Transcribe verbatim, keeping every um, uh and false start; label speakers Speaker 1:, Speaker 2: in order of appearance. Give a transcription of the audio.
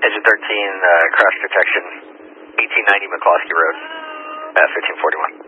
Speaker 1: Engine thirteen, uh, crash detection, eighteen ninety McCloskey Road, uh, fifteen forty-one.